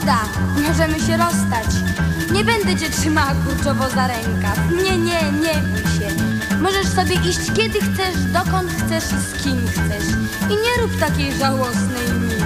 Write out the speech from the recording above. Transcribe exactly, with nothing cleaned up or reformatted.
Zgoda, możemy się rozstać. Nie będę cię trzymała kurczowo za rękaw. Nie, nie, nie bój się. Możesz sobie iść kiedy chcesz, dokąd chcesz i z kim chcesz. I nie rób takiej żałosnej miny.